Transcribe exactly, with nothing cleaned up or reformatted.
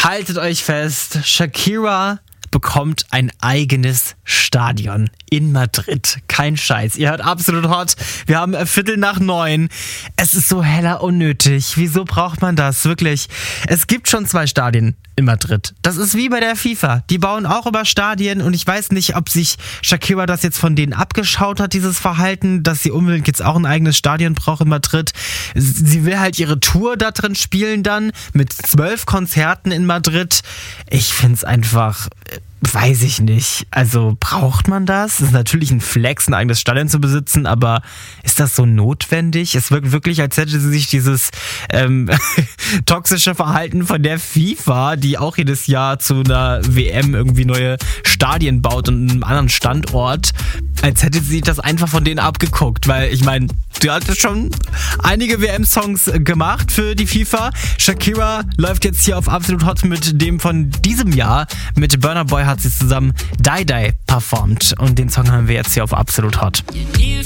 Haltet euch fest, Shakira bekommt ein eigenes Stadion in Madrid. Kein Scheiß. Ihr hört Absolut Hot. Wir haben Viertel nach neun. Es ist so heller unnötig. Wieso braucht man das? Wirklich. Es gibt schon zwei Stadien in Madrid. Das ist wie bei der FIFA. Die bauen auch über Stadien und ich weiß nicht, ob sich Shakira das jetzt von denen abgeschaut hat, dieses Verhalten, dass sie unbedingt jetzt auch ein eigenes Stadion braucht in Madrid. Sie will halt ihre Tour da drin spielen dann mit zwölf Konzerten in Madrid. Ich find's einfach... Weiß ich nicht. Also braucht man das? Es ist natürlich ein Flex, ein eigenes Stadion zu besitzen, aber ist das so notwendig? Es wirkt wirklich, als hätte sie sich dieses ähm, toxische Verhalten von der FIFA, die auch jedes Jahr zu einer W M irgendwie neue Stadien baut und einen anderen Standort, als hätte sie das einfach von denen abgeguckt. Weil ich meine, du hattest schon einige W M-Songs gemacht für die FIFA. Shakira läuft jetzt hier auf Absolut Hot mit dem von diesem Jahr. Mit Burna Boy hat sie zusammen Die Die performt. Und den Song haben wir jetzt hier auf Absolut Hot.